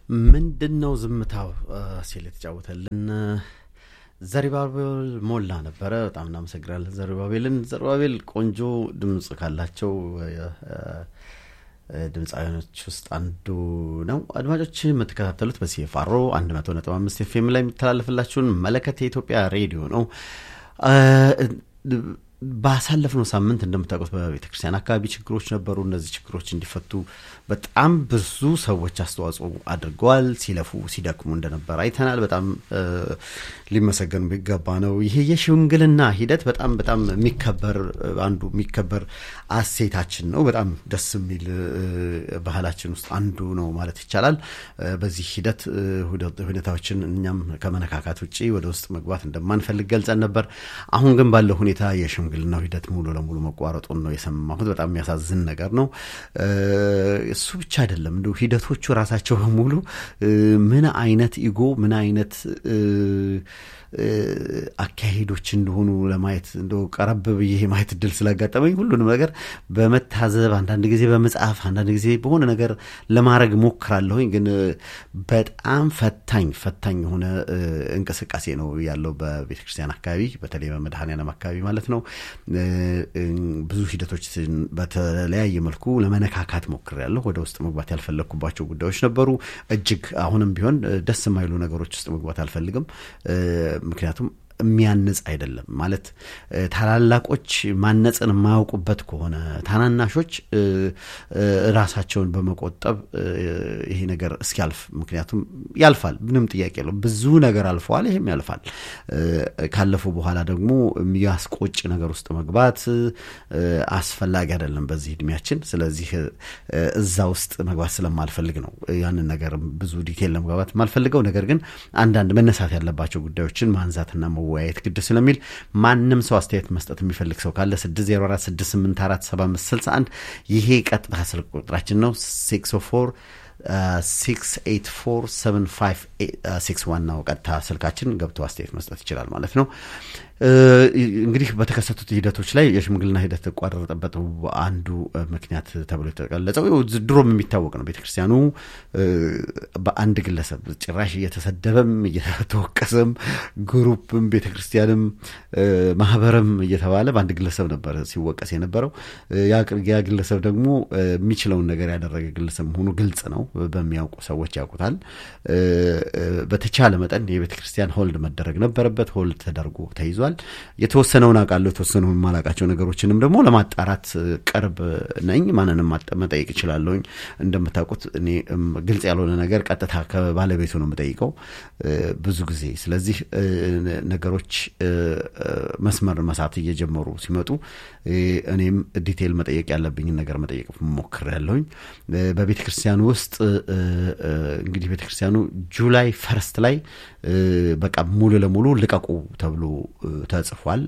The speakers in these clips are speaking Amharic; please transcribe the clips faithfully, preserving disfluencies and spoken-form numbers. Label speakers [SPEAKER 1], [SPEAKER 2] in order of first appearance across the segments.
[SPEAKER 1] ምንድነው ዝምታው ሲል የተጫወተልን ዘሪባቤል ሞላ ነበር። በጣም እናመሰግናለን ዘሪባቤልን። ዘሪባቤል ቆንጆ ድምጽ ካላቸው ድምጻዮች ውስጥ አንዱ ነው። አድማጮች የምትከታተሉት በሲኤፍአር one hundred point five ኤፍኤም ላይ የሚተላለፍላችሁን መለከት የኢትዮጵያ ሬዲዮ ነው። ባሳለፍነው ሳምንት እንደምታውቁት በቤተክርስቲያን አካባቢ ችግሮች ነበሩ። እነዚህ ችግሮች እንዲፈቱ በጣም ብዙ ሰዎች አስተዋጽኦ አድርገዋል። ሲለፉ ሲደክሙ እንደነበር አይተናል። በጣም ሊመሰገኑ ቢገባ ነው። ይሄ የሽምግልና ሂደት በጣም በጣም የሚከበር አንዱ የሚከበር አሴታችን ነው። በጣም ደስ የሚል ባህላችን ውስጥ አንዱ ነው ማለት ይቻላል። በዚህ ሂደት ሁኔታዎችን እኛም ከመነካካት ውጪ ወደ ውስጥ መግባት እንደማንፈልግ ገልጸን ነበር። አሁን ግን ባለው ሁኔታ የሽምግልናው ሂደት ሙሉ ለሙሉ መቋረጡን ነው የሰማሁት። በጣም የሚያሳዝን ነገር ነው። እሱ ብቻ አይደለም እንደው ሂደቶቹ ራሳቸው በሙሉ ምን አይነት ኢጎ ምን አይነት አካሄዶች እንደሆኑ ለማየት እንደው ቀረብ ብዬ ማየት ድል ስላጋጠመኝ ሁሉንም ነገር በመታዘብ አንዳንድ ጊዜ በመጻፍ አንዳንድ ጊዜ በሆነ ነገር ለማድረግ ሞክራለሁኝ። ግን በጣም ፈታኝ ፈታኝ ሆነ እንቅስቃሴ ነው ያለው በቤተክርስቲያን አካባቢ በተለይ በመድኃኔዓለም አካባቢ ማለት ነው። ብዙ ሂደቶች በተለያየ መልኩ ለመነካካት ሞክሬያለሁ። ወደ ውስጥ መግባት ያልፈለኩባቸው ጉዳዮች ነበሩ። እጅግ አሁንም ቢሆን ደስ የማይሉ ነገሮች ውስጥ መግባት አልፈልግም። ምክንያቱም የሚያንጽ አይደለም ማለት ታላላቆች ማነጽን ማያውቁበት ከሆነ ታናናሾች ራሳቸውን በመቆጠብ ይሄ ነገር እስኪያልፍ ምክንያቱም ያልፋል ምንም ጥያቄ የለውም። ብዙ ነገር አልፏል ይሄም ያልፋል። ካለፉ በኋላ ደግሞ የሚያስቆጭ ነገር ውስጥ መግባት አስፈላጊ አይደለም በዚህ እድሜያችን። ስለዚህ እዛ ውስጥ መግባት ስለማልፈልግ ነው ያንን ነገር ብዙ ዲቴል ለመግባት ማልፈልገው። ነገር ግን አንዳንድ መነሳት ያለባቸው ጉዳዮችን ማንሳትና ወያየት ግድ ስለሚል ማንንም ሰው አስተያየት መስጠት የሚፈልግ ሰው ካለ six zero four six eight four seven five six one ይሄ ቀጥታ ስልክ ቁጥራችን ነው። six zero four six eight four seven five six one ነው ቀጥታ ስልካችን ገብቶ አስተያየት መስጠት ይችላል ማለት ነው። እንግዲህ በተከሰቱት ሂደቶች ላይ የሽምግልና ሂደት ተቋረጠበት አንዱ ምክንያት ተብሎ ተገለጸው ድሮም የሚታወቅ ነው። ቤተክርስቲያኑ በአንድ ግለሰብ ጭራሽ እየተሰደበም እየተወቀሰም ግሩፕም ቤተክርስቲያንም ማህበርም እየተባለ በአንድ ግለሰብ ነበር ሲወቀስ የነበረው። ያ ግለሰብ ደግሞ የሚችለውን ነገር ያደረገ ግለሰብ መሆኑ ግልጽ ነው። በሚያውቁ ሰዎች ያውቁታል። በተቻለ መጠን የቤተክርስቲያን ሆልድ መደረግ ነበረበት። ሆልድ ተደርጎ ተይዟል። የተወሰነውን አቃለው የተወሰነውን ማላቃቸው ነገሮችንም ደግሞ ለማጣራት ቀርብ ነኝ። ማንንም ማጠመጠይቅ ይችላልኝ። እንደምታውቁት እኔ ግልጽ ያልሆነ ነገር ቀጥታ ከባለቤቱ ነው የምጠይቀው ብዙ ጊዜ። ስለዚህ ነገሮች መስመር መሳት እየጀመሩ ሲመጡ እኔም ዲቴል መጠየቅ ያለብኝ ነገር መጠየቅ ሞክሬያለሁኝ። በቤተክርስቲያኑ ውስጥ እንግዲህ ቤተክርስቲያኑ ጁላይ ፈርስት ላይ በቃ ሙሉ ለሙሉ ልቀቁ ተብሎ ተጽፏል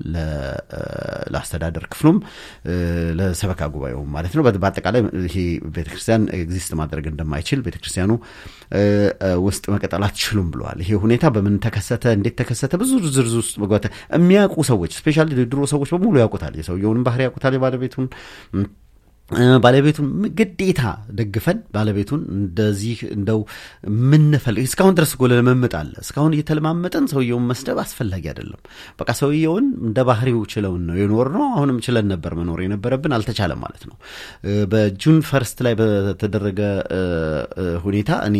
[SPEAKER 1] ለአስተዳደር ክፍሉም ለሰበካ ጉባኤው ማለት ነው። በአጠቃላይ ይሄ ቤተክርስቲያን ኤግዚስት ማድረግ እንደማይችል ቤተክርስቲያኑ ውስጥ መቀጠል አትችሉም ብለዋል። ይሄ ሁኔታ በምን ተከሰተ እንዴት ተከሰተ ብዙ ዝርዝር ውስጥ መግባት የሚያውቁ ሰዎች ስፔሻሊ ድሮ ሰዎች በሙሉ ያውቁታል። የሰውየውን ባህሪ ያውቁታል። የባለቤቱን ባለቤቱን ግዴታ ደግፈን ባለቤቱን እንደዚህ እንደው ምን ፈልግ እስካሁን ድረስ ጎለ ለመምጣል እስካሁን እየተለማመጠን ሰውየውን መስደብ አስፈላጊ አይደለም። በቃ ሰውየውን እንደ ባህሪው ችለው ነው የኖር ነው። አሁንም ችለን ነበር መኖር የነበረብን አልተቻለም ማለት ነው። በጁን ፈርስት ላይ በተደረገ ሁኔታ እኔ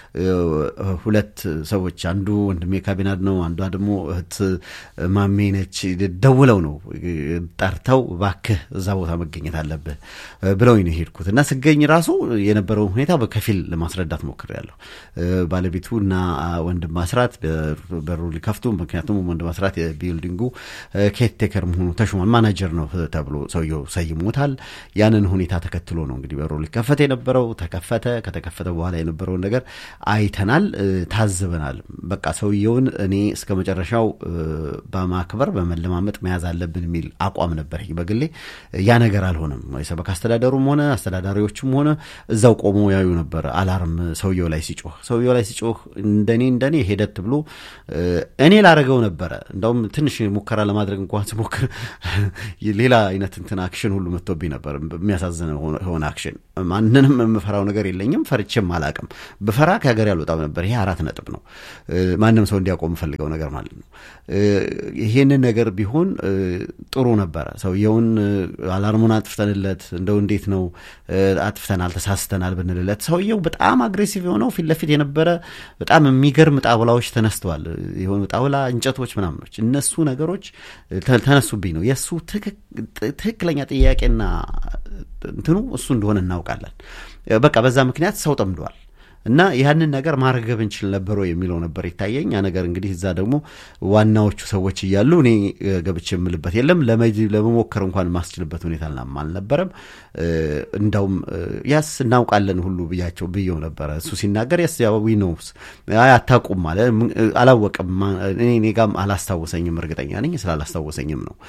[SPEAKER 1] ሁለት ሰዎች አንዱ ወንድሜ ካቢናድ ነው አንዷ ደግሞ እህት ማሜ ነች ደውለው ነው ጠርተው ባክህ እዛ ቦታ መገኘት አለበት ብለውኝ ነው ሄድኩትና ስገኝ ራሱ የነበረው ሁኔታ በከፊል ለማስረዳት ሞክሬያለሁ። ባለቤቱና ወንድም ማስራት በሩ ሊከፍቱ ምክንያቱም ወንድም ማስራት የቢልዲንጉ ኬት ቴከር መሆኑ ተሾሟል ማናጀር ነው ተብሎ ሰውየው ሰይሞታል። ያንን ሁኔታ ተከትሎ ነው እንግዲህ በሩ ሊከፈት የነበረው። ተከፈተ። ከተከፈተ በኋላ የነበረው ነገር አይተናል፣ ታዝበናል። በቃ ሰውየውን እኔ እስከመጨረሻው በማክበር በመለማመጥ መያዝ አለብን የሚል አቋም ነበር በግሌ። ያ ነገር አልሆነም። የሰበካ አስተዳደሩም ሆነ አስተዳዳሪዎችም ሆነ እዛው ቆሞ ያዩ ነበር። አላርም ሰውየው ላይ ሲጮህ ሰውየው ላይ ሲጮህ እንደኔ እንደኔ ሄደት ብሎ እኔ ላረገው ነበር። እንደውም ትንሽ ሙከራ ለማድረግ እንኳን ሲሞክር ሌላ አይነት እንትን አክሽን ሁሉ መጥቶብኝ ነበር። የሚያሳዝነው ሆነ አክሽን ማንንም የምፈራው ነገር የለኝም ፈርቼም አላቅም በፈራ ከሀገር ያልወጣም ነበር ይሄ አራት ነጥብ ነው ማንንም ሰው እንዲያቆም ፈልገው ነገር ማለት ነው ይሄንን ነገር ቢሆን ጥሩ ነበር ሰውየውን አላርሙን አጥፍተንለት እንደው እንዴት ነው አጥፍተናል ተሳስተናል ብንልለት ሰውየው በጣም አግሬሲቭ ሆነው ፊት ለፊት የነበረ በጣም የሚገርም ጣውላዎች ተነስተዋል የሆኑ ጣውላ እንጨቶች ምናምኖች እነሱ ነገሮች ተነሱብኝ ነው የሱ ትክክለኛ ጥያቄና እንትኑ እሱ እንደሆነ እናውቃለን በቃ በዛ ምክንያት ሰው ጠምዷል እና ያንን ነገር ማርገብ እንችል ነበር የሚለው ነበር ይታየኝ ያ ነገር እንግዲህ እዛ ደግሞ ዋናዎቹ ሰዎች ይያሉ እኔ ገብቼ ምልበት የለም ለመሞከር እንኳን ማስችልበት ሁኔታ አልነበረም እንዳውም ያስ እናውቃለን ሁሉ ብያቸው ብየው ነበር እሱ ሲናገር ያስ ያው ዊ ኖውስ አይ አታቁም ማለት አላወቀም እኔ እኔጋም አላስታወሰኝም እርግጠኛ ነኝ ስላላስታወሰኝም ነው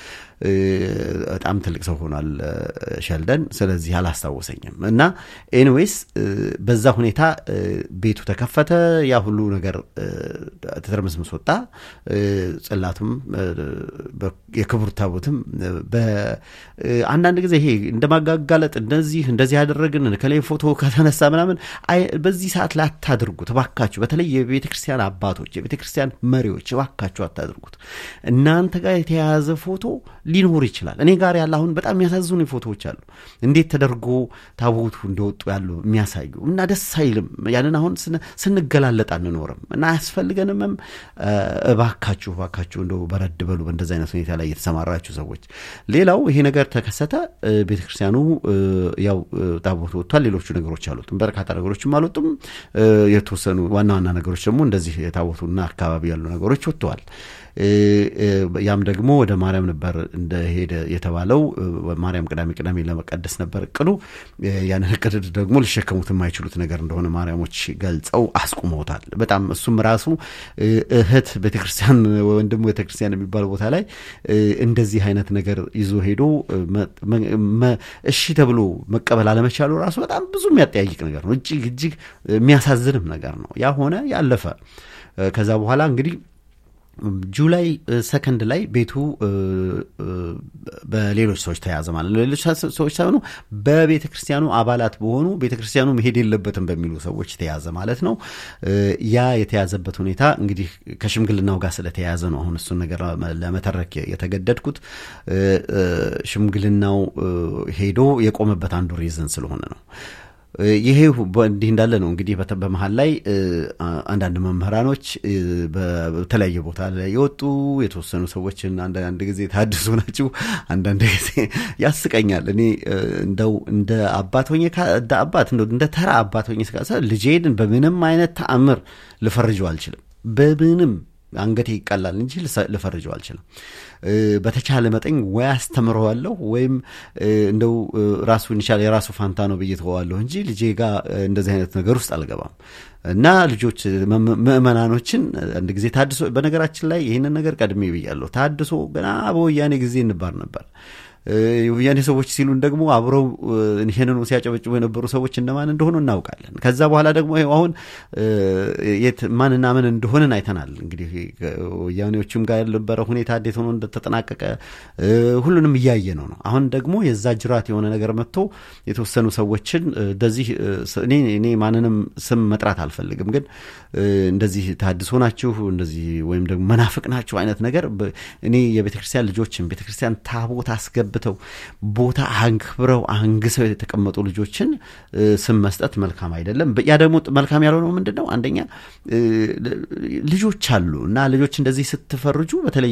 [SPEAKER 1] በጣም ትልቅ ሰው ሆኗል ሸልደን ስለዚህ አላስታወሰኝም እና ኤኒዌይስ በዛ ሁኔታ ቤቱ ተከፈተ ያ ሁሉ ነገር ተተርመስመስ ወጣ ጽላቱም የክብር ታቦትም በአንዳንድ ጊዜ ይሄ እንደማጋጋለጥ እንደዚህ እንደዚህ ያደረግን ከላይ ፎቶ ከተነሳ ምናምን በዚህ ሰዓት ላይ አታድርጉ ተባካችሁ በተለይ የቤተክርስቲያን አባቶች የቤተክርስቲያን መሪዎች ተባካችሁ አታድርጉት እናንተ ጋር የተያዘ ፎቶ ሊኖር ይችላል እኔ ጋር ያለ አሁን በጣም የሚያሳዝኑ ፎቶዎች አሉ እንዴት ተደርጎ ታቦቱ እንደወጡ ያሉ የሚያሳዩ እና ደስ አይልም ያንን አሁን ስንገላለጥ አንኖርም እና ያስፈልገንም እባካችሁ እባካችሁ እንደው በረድ በሉ በእንደዛ አይነት ሁኔታ ላይ የተሰማራችሁ ሰዎች ሌላው ይሄ ነገር ተከሰተ ቤተክርስቲያኑ ያው ታቦቱ ወጥቷል ሌሎች ነገሮች አሉት በርካታ ነገሮችም አሉትም የተወሰኑ ዋና ዋና ነገሮች ደግሞ እንደዚህ የታቦቱና አካባቢ ያሉ ነገሮች ወጥተዋል ያም ደግሞ ወደ ማርያም ነበር እንደሄደ የተባለው ማርያም ቅዳሜ ቅዳሜ ለመቀደስ ነበር ቅሉ ያን ህቅድ ደግሞ ሊሸከሙት የማይችሉት ነገር እንደሆነ ማርያሞች ገልጸው አስቆመውታል በጣም እሱም ራሱ እህት ቤተክርስቲያን ወንድም ቤተክርስቲያን የሚባል ቦታ ላይ እንደዚህ አይነት ነገር ይዞ ሄዶ እሺ ተብሎ መቀበል አለመቻሉ ራሱ በጣም ብዙ የሚያጠያይቅ ነገር ነው እጅግ እጅግ የሚያሳዝንም ነገር ነው ያ ሆነ ያለፈ ከዛ በኋላ እንግዲህ ጁላይ ሰከንድ ላይ ቤቱ በሌሎች ሰዎች ተያዘ ማለት ነው ሌሎች ሰዎች ሳይሆኑ በቤተክርስቲያኑ አባላት በሆኑ ቤተክርስቲያኑ መሄድ የለበትም በሚሉ ሰዎች ተያዘ ማለት ነው ያ የተያዘበት ሁኔታ እንግዲህ ከሽምግልናው ጋር ስለተያዘ ነው አሁን እሱ ነገር ለመተረክ የተገደድኩት ሽምግልናው ሄዶ የቆመበት አንዱ ሪዝን ስለሆነ ነው ይሄ እንዲህ እንዳለ ነው እንግዲህ በመሃል ላይ አንዳንድ መምህራኖች በተለያየ ቦታ ላይ የወጡ የተወሰኑ ሰዎች አንዳንድ ጊዜ ታድሱ ናቸው አንዳንድ ጊዜ ያስቀኛል እኔ እንደው እንደ አባት ሆኜ እንደ አባት እንደው እንደ ተራ አባት ሆኜ ስቃሳ ልጄን በምንም አይነት ተአምር ልፈርጀው አልችልም በምንም አንገቴ ይቀላል እንጂ ልፈርጀው አልችልም በተቻለ መጠን ወይ አስተምረዋለሁ ወይም እንደው ራሱን ይቻል የራሱ ፋንታ ነው በየተዋዋለሁ እንጂ ልጄ ጋር እንደዚህ አይነት ነገር ውስጥ አልገባም እና ልጆች ምእመናኖችን አንድ ጊዜ ታድሶ በነገራችን ላይ ይሄንን ነገር ቀድሜ ብያለሁ ታድሶ ገና በወያኔ ጊዜ እንባር ነበር የወያኔ ሰዎች ሲሉን ደግሞ አብረው እንሄነኑ ሲያጨበጭቡ የነበሩ ሰዎች እንደማን እንደሆኑ እናውቃለን ከዛ በኋላ ደግሞ አሁን የት ማንና ምን እንደሆነን አይተናል እንግዲህ ወያኔዎችም ጋር ያለበረ ሁኔታ እንዴት ሆኖ እንደተጠናቀቀ ሁሉንም ያያየ ነው ነው አሁን ደግሞ የዛ ጅራት የሆነ ነገር መጥቶ የተወሰኑ ሰዎችን እንደዚህ እኔ እኔ ማንንም ስም መጥራት አልፈልግም ግን እንደዚህ ታድሶ ናችሁ እንደዚህ ወይም ደግሞ መናፍቅ ናችሁ አይነት ነገር እኔ የቤተክርስቲያን ልጆችን ቤተክርስቲያን ታቦት አስገብተው ቦታ አንክብረው አንግሰው የተቀመጡ ልጆችን ስም መስጠት መልካም አይደለም ያ ደግሞ መልካም ያልሆነው ምንድነው አንደኛ ልጆች አሉ እና ልጆች እንደዚህ ስትፈርጁ በተለይ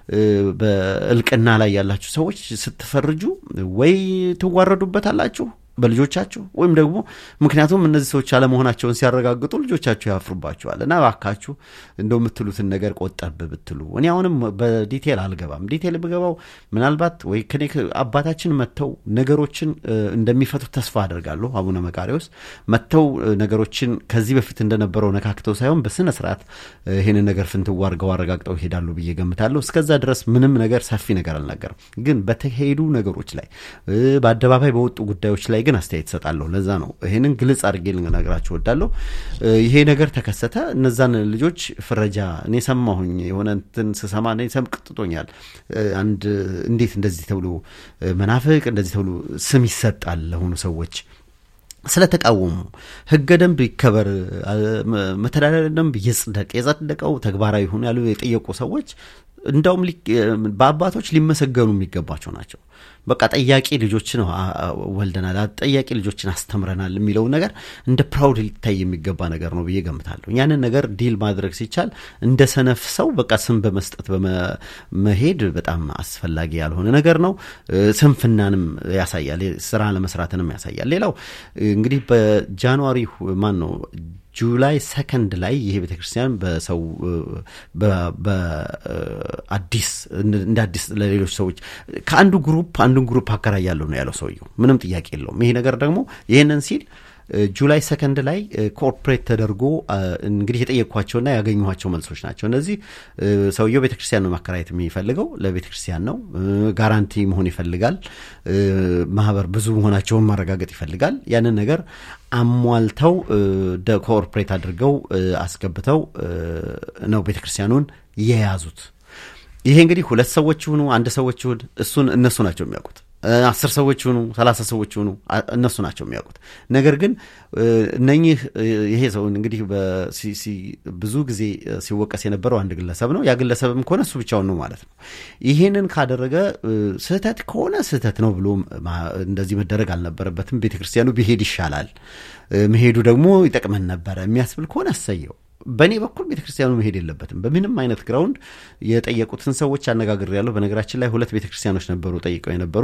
[SPEAKER 1] በእልቅና ላይ ያላችሁ ሰዎች ስትፈርጁ ወይ ትዋረዱበታላችሁ በልጆቻቸው ወይም ደግሞ ምክንያቱም እነዚህ ሰዎች አለ መሆናቸውን ሲያረጋግጡ ልጆቻቸው ያፍሩባቸዋል እና ባካችሁ እንደው የምትሉትን ነገር ቆጠብ ብትሉ እኔ አሁንም በዲቴል አልገባም ዲቴል ብገባው ምናልባት ወይ ከኔ አባታችን መተው ነገሮችን እንደሚፈቱ ተስፋ አደርጋለሁ አቡነ መቃሪዎስ መተው ነገሮችን ከዚህ በፊት እንደነበረው ነካክተው ሳይሆን በስነ ስርዓት ይሄን ነገር ፍንትው አርገው አረጋግጠው ይሄዳሉ ብዬ ገምታለሁ እስከዛ ድረስ ምንም ነገር ሰፊ ነገር አልነገርም ግን በተሄዱ ነገሮች ላይ በአደባባይ በወጡ ጉዳዮች ላይ ግን አስተያየት ሰጣለሁ ለዛ ነው ይሄንን ግልጽ አድርጌ ልነግራችሁ ወዳለሁ ይሄ ነገር ተከሰተ እነዛን ልጆች ፍረጃ እኔ ሰማሁኝ የሆነ እንትን ስሰማ እኔ ሰምቅጥቶኛል አንድ እንዴት እንደዚህ ተብሎ መናፍቅ እንደዚህ ተብሎ ስም ይሰጣል ለሆኑ ሰዎች ስለተቃወሙ ህገ ደንብ ይከበር መተዳደሪያ ደንብ ይጽደቅ የጸደቀው ተግባራዊ ሆነ ያሉ የጠየቁ ሰዎች እንደውም በአባቶች ሊመሰገኑ የሚገባቸው ናቸው። በቃ ጠያቂ ልጆችን ወልደናል ጠያቂ ልጆችን አስተምረናል የሚለው ነገር እንደ ፕራውድ ሊታይ የሚገባ ነገር ነው ብዬ ገምታለሁ። ያንን ነገር ዲል ማድረግ ሲቻል እንደ ሰነፍ ሰው በቃ ስም በመስጠት በመሄድ በጣም አስፈላጊ ያልሆነ ነገር ነው። ስንፍናንም ያሳያል ስራ ለመስራትንም ያሳያል። ሌላው እንግዲህ በጃንዋሪ ማን ነው ጁላይ ሰከንድ ላይ ይሄ ቤተክርስቲያን በሰው በአዲስ እንደ አዲስ ለሌሎች ሰዎች ከአንዱ ግሩፕ አንዱን ግሩፕ አከራያለሁ ነው ያለው ሰውየው። ምንም ጥያቄ የለውም። ይሄ ነገር ደግሞ ይሄንን ሲል ጁላይ ሰከንድ ላይ ኮርፖሬት ተደርጎ እንግዲህ የጠየቅኳቸውና ያገኙዋቸው መልሶች ናቸው እነዚህ። ሰውየው ቤተክርስቲያን ነው ማከራየት የሚፈልገው ለቤተክርስቲያን ነው። ጋራንቲ መሆን ይፈልጋል። ማህበር ብዙ መሆናቸውን ማረጋገጥ ይፈልጋል። ያንን ነገር አሟልተው ኮርፖሬት አድርገው አስገብተው ነው ቤተክርስቲያኑን የያዙት። ይሄ እንግዲህ ሁለት ሰዎች ሆኑ አንድ ሰዎች ሆኑ እሱን እነሱ ናቸው የሚያውቁት። አስር ሰዎች ሆኑ ሰላሳ ሰዎች ሆኑ እነሱ ናቸው የሚያውቁት። ነገር ግን እነኚህ ይሄ ሰው እንግዲህ በሲሲ ብዙ ጊዜ ሲወቀስ የነበረው አንድ ግለሰብ ነው። ያ ግለሰብም ከሆነ እሱ ብቻውን ነው ማለት ነው። ይሄንን ካደረገ ስህተት ከሆነ ስህተት ነው ብሎ እንደዚህ መደረግ አልነበረበትም። ቤተክርስቲያኑ ቢሄድ ይሻላል መሄዱ ደግሞ ይጠቅመን ነበር የሚያስብል ከሆነ አሰየው። በኔ በኩል ቤተክርስቲያኑ መሄድ የለበትም በምንም አይነት ግራውንድ። የጠየቁትን ሰዎች አነጋግር ያለው በነገራችን ላይ ሁለት ቤተክርስቲያኖች ነበሩ ጠይቀው የነበሩ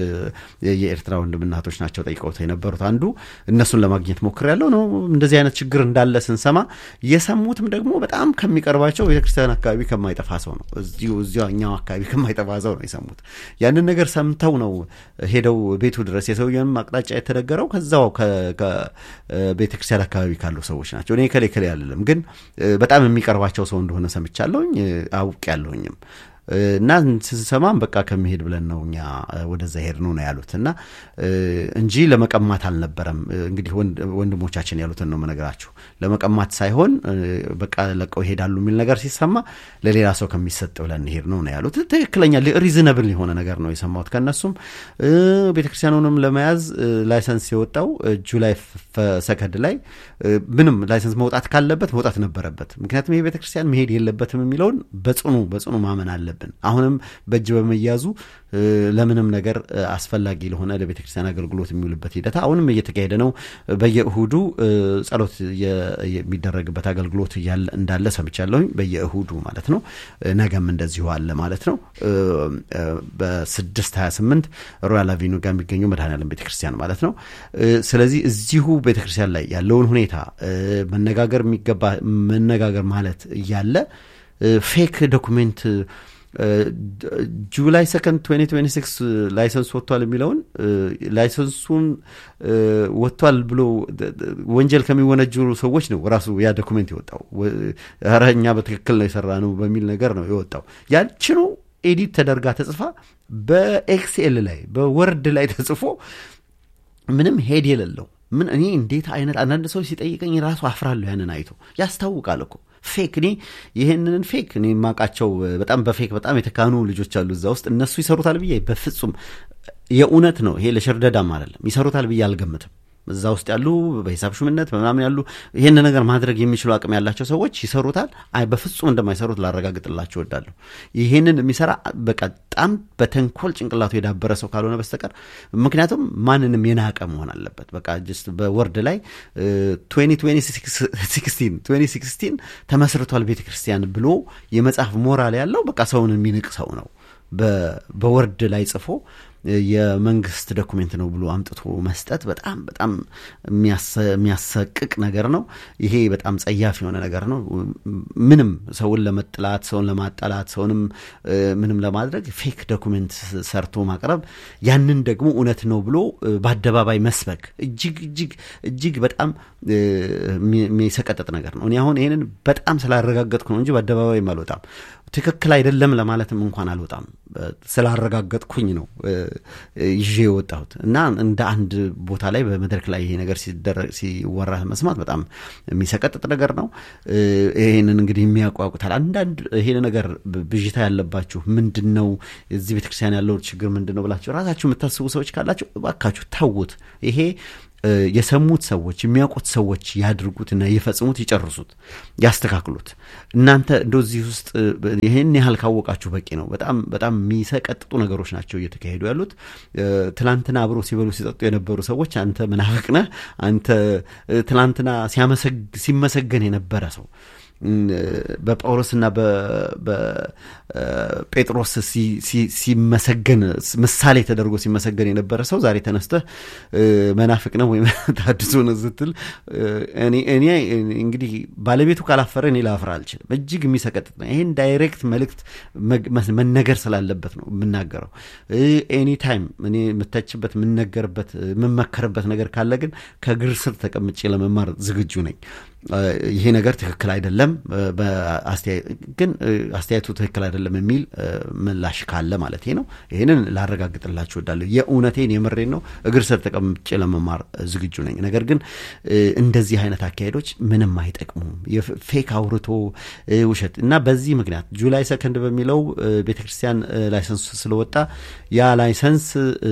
[SPEAKER 1] የኤርትራ ወንድምናቶች ናቸው ጠይቀው የነበሩት። አንዱ እነሱን ለማግኘት ሞክር ያለው ነው እንደዚህ አይነት ችግር እንዳለ ስንሰማ። የሰሙትም ደግሞ በጣም ከሚቀርባቸው ቤተክርስቲያን አካባቢ ከማይጠፋ ሰው ነው እዚሁ እዚያኛው አካባቢ ከማይጠፋ ሰው ነው የሰሙት። ያንን ነገር ሰምተው ነው ሄደው ቤቱ ድረስ የሰውየውን አቅጣጫ የተነገረው ከዛው ከቤተክርስቲያን አካባቢ ካሉ ሰዎች ናቸው። እኔ ከሌ ከሌ አይደለም ግን በጣም የሚቀርባቸው ሰው እንደሆነ ሰምቻለሁኝ አውቄያለሁኝም። እና ስንሰማም በቃ ከመሄድ ብለን ነው እኛ ወደዛ ሄድ ነው ያሉትና እንጂ ለመቀማት አልነበረም። እንግዲህ ወንድሞቻችን ያሉትን ነው መነግራችሁ ለመቀማት ሳይሆን በቃ ለቀው ይሄዳሉ የሚል ነገር ሲሰማ ለሌላ ሰው ከሚሰጥ ብለን ሄድ ነው ያሉት። ትክክለኛ ሪዝነብል የሆነ ነገር ነው የሰማሁት ከነሱም። ቤተክርስቲያኑንም ለመያዝ ላይሰንስ የወጣው ጁላይ ሰከንድ ላይ ምንም ላይሰንስ መውጣት ካለበት መውጣት ነበረበት። ምክንያቱም ይሄ ቤተክርስቲያን መሄድ የለበትም የሚለውን በጽኑ በጽኑ ማመን አለ። አሁንም በእጅ በመያዙ ለምንም ነገር አስፈላጊ ለሆነ ለቤተክርስቲያን አገልግሎት የሚውልበት ሂደት አሁንም እየተካሄደ ነው። በየእሁዱ ጸሎት የሚደረግበት አገልግሎት ያለ እንዳለ ሰምቻለሁ። በየእሁዱ ማለት ነው። ነገም እንደዚሁ አለ ማለት ነው። በስድስት ሃያ ስምንት ሮያል አቪኒው ጋር የሚገኘው መድኃኔዓለም ቤተክርስቲያን ማለት ነው። ስለዚህ እዚሁ ቤተክርስቲያን ላይ ያለውን ሁኔታ መነጋገር የሚገባ መነጋገር ማለት ያለ ፌክ ዶክመንት ጁላይ ሰከንድ twenty twenty-six ላይሰንስ ወጥቷል የሚለውን ላይሰንሱን ወጥቷል ብሎ ወንጀል ከሚወነጀሉ ሰዎች ነው ራሱ ያ ዶክመንት የወጣው። አራኛ በትክክል ነው የሰራነው በሚል ነገር ነው የወጣው። ያቺኑ ኤዲት ተደርጋ ተጽፋ በኤክስኤል ላይ በወርድ ላይ ተጽፎ ምንም ሄድ የሌለው ምን እኔ እንዴት አይነት አንዳንድ ሰው ሲጠይቀኝ ራሱ አፍራለሁ። ያንን አይቶ ያስታውቃል እኮ ፌክ እኔ ይሄንን ፌክ እኔ ማቃቸው በጣም በፌክ በጣም የተካኑ ልጆች አሉ እዛ ውስጥ እነሱ ይሰሩታል ብዬ በፍጹም የኡነት ነው ይሄ ለሸርደዳም አይደለም ይሰሩታል ብዬ አልገምትም። እዛ ውስጥ ያሉ በሂሳብ ሹምነት በመናምን ያሉ ይሄን ነገር ማድረግ የሚችሉ አቅም ያላቸው ሰዎች ይሰሩታል። አይ በፍጹም እንደማይሰሩት ላረጋግጥላችሁ እወዳለሁ። ይሄንን የሚሰራ በቃጣም በተንኮል ጭንቅላቱ የዳበረ ሰው ካልሆነ በስተቀር ምክንያቱም ማንንም የናቀ መሆን አለበት። በቃ ጀስት በወርድ ላይ twenty sixteen ተመስርቷል ቤተክርስቲያን ብሎ የመጽሐፍ ሞራል ያለው በቃ ሰውን የሚንቅ ሰው ነው። በወርድ ላይ ጽፎ የመንግስት ዶክመንት ነው ብሎ አምጥቶ መስጠት በጣም በጣም የሚያሰቅቅ ነገር ነው። ይሄ በጣም ጸያፍ የሆነ ነገር ነው። ምንም ሰውን ለመጥላት ሰውን ለማጣላት ሰውንም ምንም ለማድረግ ፌክ ዶክመንት ሰርቶ ማቅረብ ያንን ደግሞ እውነት ነው ብሎ በአደባባይ መስበክ እጅግ እጅግ እጅግ በጣም የሚሰቀጥጥ ነገር ነው። እኔ አሁን ይሄንን በጣም ስላረጋገጥኩ ነው እንጂ በአደባባይ አልወጣም። ትክክል አይደለም ለማለትም እንኳን አልወጣም። ስላረጋገጥኩኝ ነው ይዤ ወጣሁት እና እንደ አንድ ቦታ ላይ በመድረክ ላይ ይሄ ነገር ሲደረግ ሲወራ መስማት በጣም የሚሰቀጥጥ ነገር ነው። ይሄንን እንግዲህ የሚያቋቁታል አንዳንድ ይሄን ነገር ብዥታ ያለባችሁ ምንድነው እዚህ ቤተክርስቲያን ያለው ችግር ምንድነው ብላችሁ ራሳችሁ የምታስቡ ሰዎች ካላችሁ እባካችሁ ተውት። ይሄ የሰሙት ሰዎች የሚያውቁት ሰዎች ያድርጉትና ይፈጽሙት ይጨርሱት ያስተካክሉት እናንተ እንደዚህ ውስጥ ይሄን ያህል ካወቃችሁ በቂ ነው በጣም በጣም የሚሰቀጥጡ ነገሮች ናቸው እየተካሄዱ ያሉት ትላንትና አብሮ ሲበሉ ሲጠጡ የነበሩ ሰዎች አንተ መናፍቅ ነህ አንተ ትላንትና ሲያመሰግ ሲመሰገን የነበረ ሰው በጳውሎስና በጴጥሮስ ሲመሰገን ምሳሌ ተደርጎ ሲመሰገን የነበረ ሰው ዛሬ ተነስተ መናፍቅ ነው ወይ ታድሶ ነው ስትል እኔ እኔ እንግዲህ ባለቤቱ ካላፈረ እኔ ላፈራ አልችልም እጅግ የሚሰቀጥጥ ነው ይሄን ዳይሬክት መልእክት መነገር ስላለበት ነው የምናገረው ኤኒ ታይም እኔ መተችበት የምነገርበት የምመከርበት ነገር ካለ ግን ከግር ስር ተቀምጬ ለመማር ዝግጁ ነኝ ይሄ ነገር ትክክል አይደለም በአስተያየት ግን አስተያየቱ ትክክል አይደለም የሚል ምላሽ ካለ ማለት ነው ይሄንን ላረጋግጥላችሁ ወዳለሁ የኡነቴን የምሬን ነው እግር ስር ተቀምጬ ለመማር ዝግጁ ነኝ ነገር ግን እንደዚህ አይነት አካሄዶች ምንም አይጠቅሙም የፌክ አውርቶ ውሸት እና በዚህ ምክንያት ጁላይ ሰከንድ በሚለው ቤተክርስቲያን ላይሰንስ ስለወጣ ያ ላይሰንስ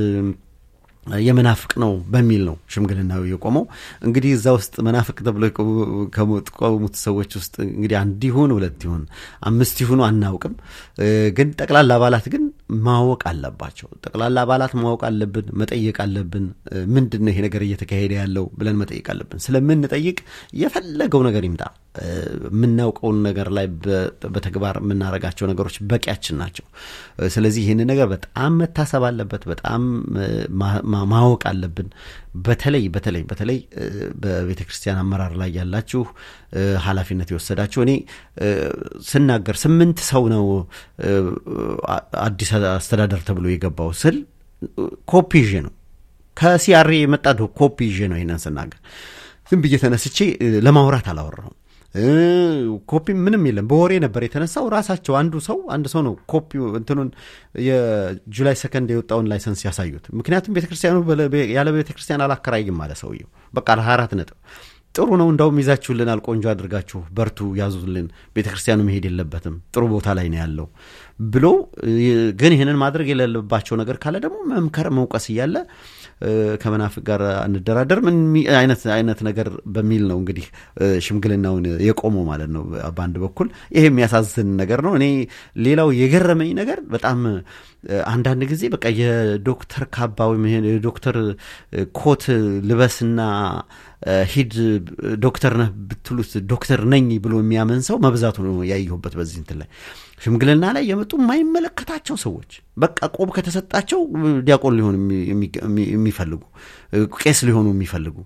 [SPEAKER 1] የመናፍቅ ነው በሚል ነው ሽምግልናው የቆመው እንግዲህ እዛ ውስጥ መናፍቅ ተብሎ ከሞት ሰዎች ውስጥ እንግዲህ አንድ ይሁን ሁለት ይሁን አምስት ይሁን አናውቅም ግን ጠቅላላ አባላት ግን ማወቅ አለባቸው ጠቅላላ አባላት ማወቅ አለብን መጠየቅ አለብን ምንድነው ይሄ ነገር እየተካሄደ ያለው ብለን መጠየቅ አለብን ስለምን ጠይቅ የፈለገው ነገር ይምጣ ምናውቀው ነገር ላይ በተግባር ምናረጋቸው ነገሮች በቂያችን ናቸው ስለዚህ ይሄን ነገር በጣም መታሰብ አለበት በጣም ማወቅ አለብን በተለይ በተለይ በተለይ በቤተክርስቲያን አመራር ላይ ያላችሁ ኃላፊነት ይወሰዳችሁ እኔ ስናገር ስምንት ሰው ነው አዲስ አስተዳደር ተብሎ የገባው ስል ኮፒ ነው ከሲአር የመጣ ኮፒ ነው ይሄንን ስናገር ዝም ብዬ ተነስቼ ለማውራት አላወራሁም ኮፒ ምንም የለም በወሬ ነበር የተነሳው ራሳቸው አንዱ ሰው አንድ ሰው ነው ኮፒ እንትኑን የጁላይ ሰከንድ የወጣውን ላይሰንስ ያሳዩት ምክንያቱም ቤተክርስቲያኑ ያለ ቤተክርስቲያን አላከራይም ማለት ሰውየው በቃ አራት ነጥብ ጥሩ ነው እንደውም ይዛችሁልናል ቆንጆ አድርጋችሁ በርቱ ያዙልን ቤተክርስቲያኑ መሄድ የለበትም ጥሩ ቦታ ላይ ነው ያለው ብሎ ግን ይሄንን ማድረግ የሌለባቸው ነገር ካለ ደግሞ መምከር መውቀስ ይያለ ከመናፍቅ ጋር አንደራደር ምን አይነት አይነት ነገር በሚል ነው እንግዲህ ሽምግልናውን የቆመው ማለት ነው በአንድ በኩል ይሄ የሚያሳዝን ነገር ነው እኔ ሌላው የገረመኝ ነገር በጣም አንዳንድ ጊዜ በቃ የዶክተር ካባው የዶክተር ኮት ልበስና ሂድ ዶክተር ነህ ብትሉት ዶክተር ነኝ ብሎ የሚያመን ሰው መብዛቱ ነው ያየሁበት በዚህ እንትን ላይ ሽምግልና ላይ የመጡ የማይመለከታቸው ሰዎች በቃ ቆብ ከተሰጣቸው ዲያቆን ሊሆን የሚፈልጉ ቄስ ሊሆኑ የሚፈልጉ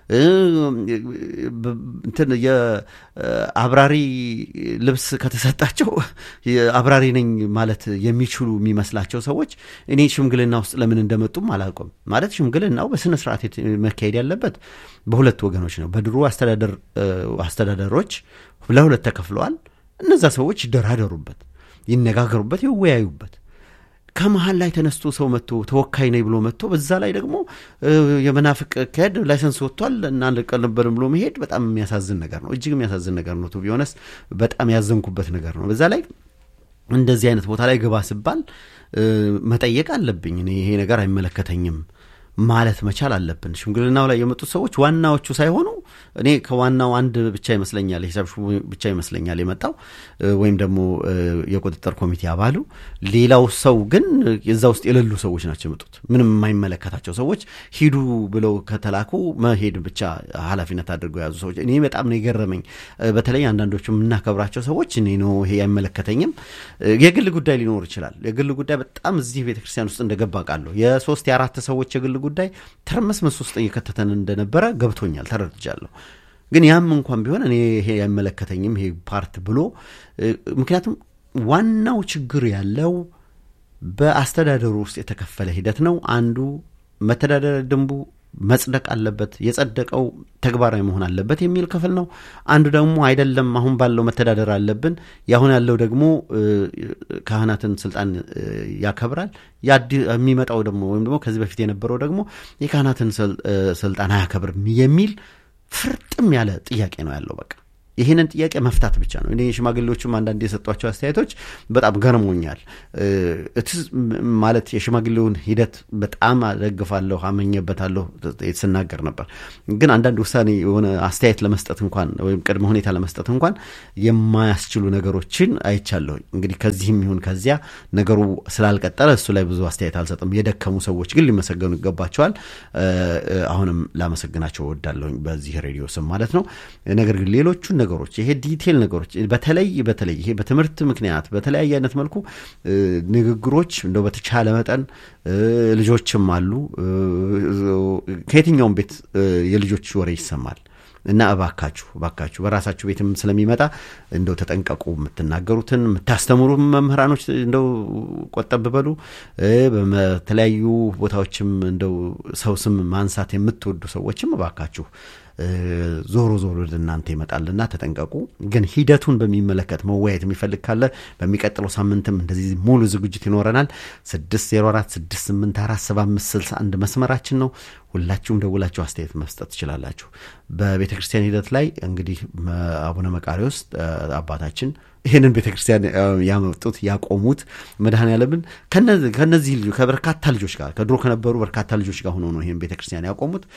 [SPEAKER 1] እንትን የአብራሪ ልብስ ከተሰጣቸው አብራሪ ነኝ ማለት የሚችሉ የሚመስላቸው ሰዎች እኔ ሽምግልና ውስጥ ለምን እንደመጡም አላውቅም ማለት ሽምግልናው በስነ ስርዓት መካሄድ ያለበት በሁለት ወገኖች ነው በድሮ አስተዳደር አስተዳደሮች ለሁለት ተከፍለዋል እነዛ ሰዎች ይደራደሩበት ይነጋገሩበት ይወያዩበት ከመሃል ላይ ተነስቶ ሰው መጥቶ ተወካይ ነኝ ብሎ መጥቶ በዛ ላይ ደግሞ የመናፍቅ ከድ ላይሰንስ ወጥቷል እና ለቀለበርም ብሎ መሄድ በጣም የሚያሳዝን ነገር ነው እጅግ የሚያሳዝን ነገር ነው ቱ ቢሆንስ በጣም ያዘንኩበት ነገር ነው በዛ ላይ እንደዚህ አይነት ቦታ ላይ ገባ ሲባል መጠየቅ አለብኝ እኔ ይሄ ነገር አይመለከተኝም ማለት መቻል አለብን ሽምግልናው ላይ የመጡ ሰዎች ዋናዎቹ ሳይሆኑ እኔ ከዋናው አንድ ብቻ ይመስለኛል ሂሳብ ብቻ ይመስለኛል የመጣው ወይም ደግሞ የቁጥጥር ኮሚቴ አባሉ ሌላው ሰው ግን የዛ ውስጥ የሌሉ ሰዎች ናቸው የመጡት ምንም የማይመለከታቸው ሰዎች ሂዱ ብለው ከተላኩ መሄድ ብቻ ኃላፊነት አድርገው ያዙ ሰዎች እኔ በጣም ነው የገረመኝ በተለይ አንዳንዶቹ ምናከብራቸው ሰዎች እኔ ነው ይሄ አይመለከተኝም የግል ጉዳይ ሊኖር ይችላል የግል ጉዳይ በጣም እዚህ ቤተክርስቲያን ውስጥ እንደገባ ቃሉ የሶስት የአራት ሰዎች የግል ጉዳይ ተርመስመስ ውስጥ እየከተተን እንደነበረ ገብቶኛል ተረድጃለሁ ግን ያም እንኳን ቢሆን እኔ ይሄ አይመለከተኝም ይሄ ፓርት ብሎ ምክንያቱም ዋናው ችግር ያለው በአስተዳደሩ ውስጥ የተከፈለ ሂደት ነው አንዱ መተዳደሪያ ደንቡ መጽደቅ አለበት የጸደቀው ተግባራዊ መሆን አለበት የሚል ክፍል ነው አንዱ ደግሞ አይደለም አሁን ባለው መተዳደር አለብን ያሁን ያለው ደግሞ ካህናትን ስልጣን ያከብራል የሚመጣው ደግሞ ወይም ደግሞ ከዚህ በፊት የነበረው ደግሞ የካህናትን ስልጣን አያከብርም የሚል ፍርጥም ያለ ጥያቄ ነው ያለው በቃ ይሄንን ጥያቄ መፍታት ብቻ ነው። እኔ ሽማግሌዎቹም አንዳንድ የሰጧቸው አስተያየቶች በጣም ገርሞኛል። እትስ ማለት የሽማግሌውን ሂደት በጣም አደግፋለሁ አመኘበታለሁ የተሰናገር ነበር። ግን አንዳንድ ውሳኔ የሆነ አስተያየት ለመስጠት እንኳን ወይም ቅድመ ሁኔታ ለመስጠት እንኳን የማያስችሉ ነገሮችን አይቻለሁ። እንግዲህ ከዚህም ይሁን ከዚያ ነገሩ ስላልቀጠለ እሱ ላይ ብዙ አስተያየት አልሰጥም። የደከሙ ሰዎች ግን ሊመሰገኑ ይገባቸዋል። አሁንም ላመሰግናቸው እወዳለሁ በዚህ ሬዲዮ ስም ማለት ነው። ነገር ግን ሌሎቹ ነገሮች ይሄ ዲቴል ነገሮች በተለይ በተለይ ይሄ በትምህርት ምክንያት በተለያየ አይነት መልኩ ንግግሮች እንደው በተቻለ መጠን ልጆችም አሉ ከየትኛውም ቤት የልጆች ወሬ ይሰማል እና እባካችሁ እባካችሁ በራሳችሁ ቤትም ስለሚመጣ እንደው ተጠንቀቁ። የምትናገሩትን የምታስተምሩ መምህራኖች እንደው ቆጠብ በሉ። በተለያዩ ቦታዎችም እንደው ሰው ስም ማንሳት የምትወዱ ሰዎችም እባካችሁ ዞሮ ዞሮ ለእናንተ ይመጣልና ተጠንቀቁ። ግን ሂደቱን በሚመለከት መወያየት የሚፈልግ ካለ በሚቀጥለው ሳምንትም እንደዚህ ሙሉ ዝግጅት ይኖረናል። ስድስት ዜሮ አራት ስድስት ስምንት አራት ሰባት አምስት ስልሳ አንድ መስመራችን ነው። ሁላችሁም ደውላችሁ አስተያየት መስጠት ትችላላችሁ። በቤተክርስቲያን ሂደት ላይ እንግዲህ አቡነ መቃርዮስ አባታችን ይሄንን ቤተክርስቲያን ያመጡት ያቆሙት መድኃኔዓለምን ከነዚህ ከነዚህ ከበርካታ ልጆች ጋር ከድሮ ከነበሩ በርካታ ልጆች ጋር ሆኖ ነው ይሄን ቤተክርስቲያን ያቆሙት።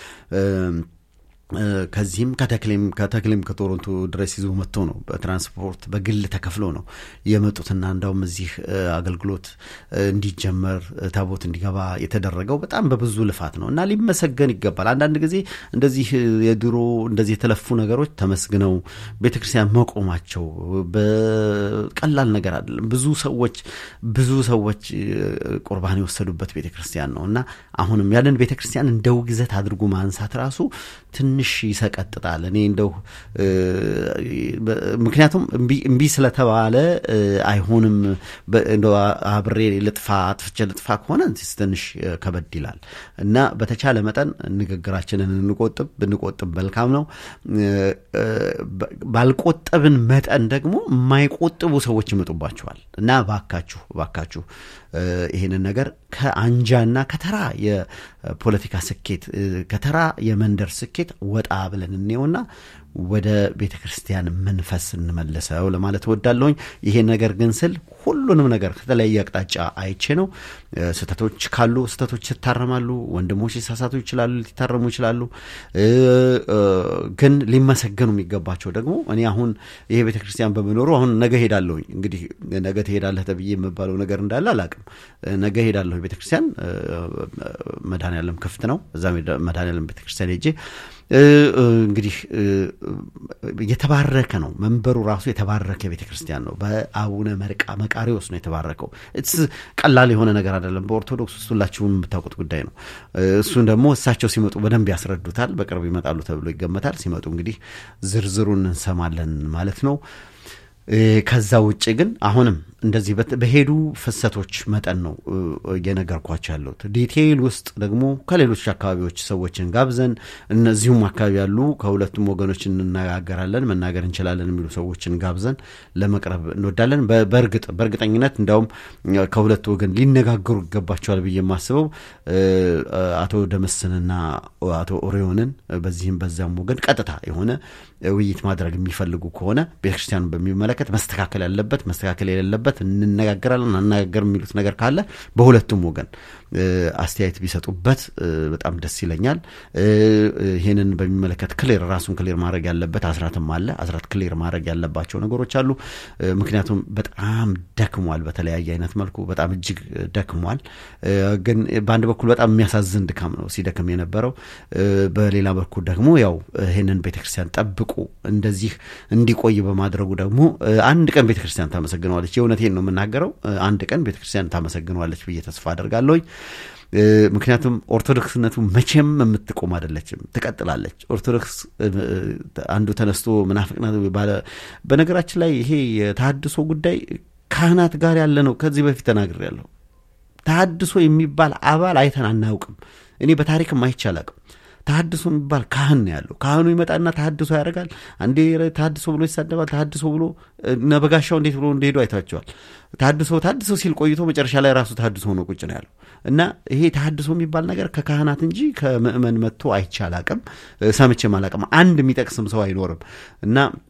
[SPEAKER 1] ከዚህም ከተክሊም ከተክሊም ከቶሮንቶ ድረስ ይዞ መጥቶ ነው በትራንስፖርት በግል ተከፍሎ ነው የመጡትና እንደውም እዚህ አገልግሎት እንዲጀመር ታቦት እንዲገባ የተደረገው በጣም በብዙ ልፋት ነውና ሊመሰገን ይገባል። አንዳንድ ጊዜ እንደዚህ የድሮ እንደዚህ የተለፉ ነገሮች ተመስግነው ቤተክርስቲያን መቆማቸው በቀላል ነገር አይደለም። ብዙ ሰዎች ብዙ ሰዎች ቁርባን የወሰዱበት ቤተክርስቲያን ነውና አሁንም ያለን ቤተክርስቲያን እንደው ግዘት አድርጎ ማንሳት ራሱ ትንሽ ይሰቀጥጣል። እኔ እንደው ምክንያቱም እምቢ ስለተባለ አይሆንም እንደው አብሬ ልጥፋ አጥፍቼ ልጥፋ ከሆነ ትንሽ ከበድ ይላል እና በተቻለ መጠን ንግግራችንን እንቆጥብ ብንቆጥብ መልካም ነው። ባልቆጠብን መጠን ደግሞ የማይቆጥቡ ሰዎች ይመጡባቸዋል እና ባካችሁ ባካችሁ ይሄንን ነገር ከአንጃና ከተራ የፖለቲካ ስኬት ከተራ የመንደር ስኬት ወጣ ብለን እንየውና ወደ ቤተክርስቲያን መንፈስ እንመለሰው ለማለት ወዳለሁኝ። ይሄ ነገር ግን ስል ሁሉንም ነገር ከተለያየ አቅጣጫ አይቼ ነው። ስተቶች ካሉ ስተቶች ይታረማሉ። ወንድሞች ሲሳሳቱ ይችላሉ ሊታረሙ ይችላሉ። ግን ሊመሰገኑ የሚገባቸው ደግሞ እኔ አሁን ይሄ ቤተክርስቲያን በመኖሩ አሁን ነገ ሄዳለሁኝ። እንግዲህ ነገ ትሄዳለህ ተብዬ የምባለው ነገር እንዳለ አላቅም። ነገ ሄዳለሁ ቤተክርስቲያን መድኃኔዓለም ክፍት ነው። እዛ መድኃኔዓለም ቤተክርስቲያን ሄጄ እንግዲህ የተባረከ ነው። መንበሩ ራሱ የተባረከ ቤተክርስቲያን ነው። በአቡነ መርቃ መቃርዮስ ነው የተባረከው። እስ ቀላል የሆነ ነገር አይደለም። በኦርቶዶክስ ውስጥ ሁላችሁም የምታውቁት ጉዳይ ነው። እሱን ደግሞ እሳቸው ሲመጡ በደንብ ያስረዱታል። በቅርብ ይመጣሉ ተብሎ ይገመታል። ሲመጡ እንግዲህ ዝርዝሩን እንሰማለን ማለት ነው። ከዛ ውጪ ግን አሁንም እንደዚህ በሄዱ ፍሰቶች መጠን ነው እየነገርኳቸው ያለሁት። ዲቴይል ውስጥ ደግሞ ከሌሎች አካባቢዎች ሰዎችን ጋብዘን እነዚህም አካባቢ ያሉ ከሁለቱም ወገኖች እንነጋገራለን መናገር እንችላለን የሚሉ ሰዎችን ጋብዘን ለመቅረብ እንወዳለን። በእርግጥ በእርግጠኝነት እንደውም ከሁለቱ ወገን ሊነጋገሩ ይገባቸዋል ብዬ የማስበው አቶ ደመስንና አቶ ኦሪዮንን በዚህም በዛም ወገን ቀጥታ የሆነ ውይይት ማድረግ የሚፈልጉ ከሆነ ቤተክርስቲያኑ በሚመለከት መስተካከል ያለበት መስተካከል የሌለበት እንነጋገራለን አናገር የሚሉት ነገር ካለ በሁለቱም ወገን አስተያየት ቢሰጡበት በጣም ደስ ይለኛል። ይሄንን በሚመለከት ክሊር ራሱን ክሊር ማድረግ ያለበት አስራትም አለ። አስራት ክሊር ማድረግ ያለባቸው ነገሮች አሉ። ምክንያቱም በጣም ደክሟል። በተለያየ አይነት መልኩ በጣም እጅግ ደክሟል። ግን በአንድ በኩል በጣም የሚያሳዝን ድካም ነው ሲደክም የነበረው። በሌላ በኩል ደግሞ ያው ይሄንን ቤተክርስቲያን ጠብቁ እንደዚህ እንዲቆይ በማድረጉ ደግሞ አንድ ቀን ቤተክርስቲያን ታመሰግነዋለች። የእውነቴን ነው የምናገረው። አንድ ቀን ቤተክርስቲያን ታመሰግነዋለች ብዬ ተስፋ አደርጋለሁ። ምክንያቱም ኦርቶዶክስነቱ መቼም የምትቆም አይደለችም፣ ትቀጥላለች። ኦርቶዶክስ አንዱ ተነስቶ ምናፍቅና ባለ በነገራችን ላይ ይሄ የተሐድሶ ጉዳይ ካህናት ጋር ያለ ነው። ከዚህ በፊት ተናግሬያለሁ። ተሐድሶ የሚባል አባል አይተን አናውቅም። እኔ በታሪክም አይቻልም። ተሐድሶ የሚባል ካህን ነው ያለው። ካህኑ ይመጣና ተሐድሶ ያደርጋል። አንዴ ተሐድሶ ብሎ ይሳደባል። ተሐድሶ ብሎ ነበጋሻው እንዴት ብሎ እንደሄዱ አይታቸዋል። ተሐድሶ ተሐድሶ ሲል ቆይቶ መጨረሻ ላይ ራሱ ተሐድሶ ሆኖ ቁጭ ነው ያለው እና ይሄ ተሐድሶ የሚባል ነገር ከካህናት እንጂ ከምእመን መጥቶ አይቻልም፣ ሰምቼም አላውቅም። አንድ የሚጠቅስም ሰው አይኖርም እና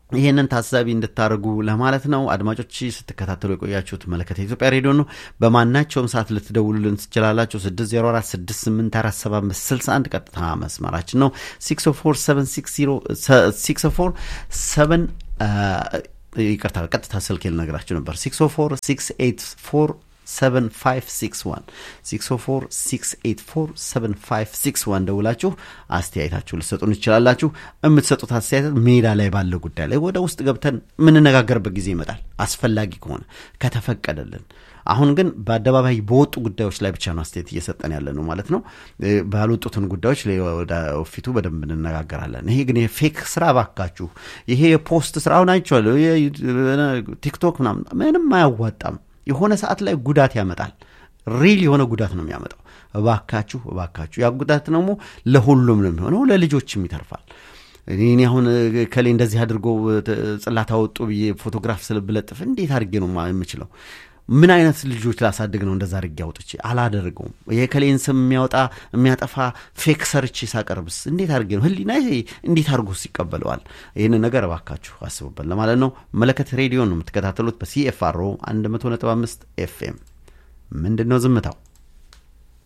[SPEAKER 1] ይሄንን ታሳቢ እንድታርጉ ለማለት ነው። አድማጮች ስትከታተሉ የቆያችሁት መለከት የኢትዮጵያ ሬዲዮ ነው። በማናቸውም ሰዓት ልትደውሉልን ትችላላችሁ። ስድስት ዜሮ አራት ስድስት ስምንት አራት ሰባት አምስት ስልሳ አንድ ቀጥታ መስመራችን ነው። ሲክስ ኦ ፎር ሰቨን ሲክስ ዜሮ ሲክስ ኦ ፎር ሰቨን ይቅርታ ቀጥታ ስልክ ልነግራችሁ ነበር ሲክስ ኦ ፎር ሲክስ ኤይት ፎር seven five six one six oh four six eight four seven five six one ደውላችሁ አስተያየታችሁ ልትሰጡን ይችላላችሁ። እምትሰጡት አስተያየት ሜዳ ላይ ባለው ጉዳይ ላይ ወደ ውስጥ ገብተን ምን ነጋገርበት ጊዜ ይመጣል አስፈላጊ ከሆነ ከተፈቀደልን። አሁን ግን በአደባባይ በወጡ ጉዳዮች ላይ ብቻ ነው አስተያየት እየሰጠን ያለ ነው ማለት ነው። ባልወጡትን ጉዳዮች ላይ ወደ ፊቱ በደንብ እንነጋገራለን። ይሄ ግን የፌክ ስራ ባካችሁ፣ ይሄ የፖስት ስራውን አይቻለሁ ቲክቶክ ምናምን ምንም አያዋጣም። የሆነ ሰዓት ላይ ጉዳት ያመጣል። ሪል የሆነ ጉዳት ነው የሚያመጣው። እባካችሁ እባካችሁ ያ ጉዳት ነው ለሁሉም ነው የሚሆነው፣ ለልጆችም ይተርፋል። እኔ አሁን ከሌ እንደዚህ አድርጎ ጽላት አወጡ ብዬ ፎቶግራፍ ስለብለጥፍ እንዴት አድርጌ ነው የምችለው? ምን አይነት ልጆች ላሳድግ ነው እንደዛ አድርጌ አውጥቼ? አላደርገውም። የከሌን ስም የሚያወጣ የሚያጠፋ ፌክ ሰርች ሳቀርብስ እንዴት አድርጌ ነው ህሊና እንዴት አድርጎስ ይቀበለዋል? ይሄን ነገር እባካችሁ አስቡበት ለማለት ነው። መለከት ሬዲዮ ነው የምትከታተሉት በሲኤፍአር one hundred point five ኤፍኤም። ምንድነው ዝምታው?